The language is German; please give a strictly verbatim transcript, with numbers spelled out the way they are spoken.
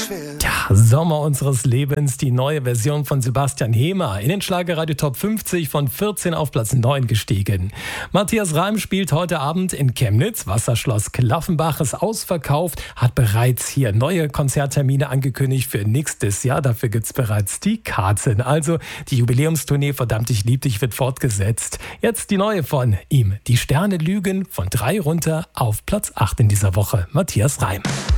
Tja, Sommer unseres Lebens, die neue Version von Sebastian Hehmer. In den Schlagerradio Top fünfzig von vierzehn auf Platz neun gestiegen. Matthias Reim spielt heute Abend in Chemnitz. Wasserschloss Klaffenbach ist ausverkauft, hat bereits hier neue Konzerttermine angekündigt für nächstes Jahr. Dafür gibt's bereits die Karten. Also die Jubiläumstournee Verdammt, ich lieb dich wird fortgesetzt. Jetzt die neue von ihm. Die Sterne lügen von drei runter auf Platz acht in dieser Woche. Matthias Reim.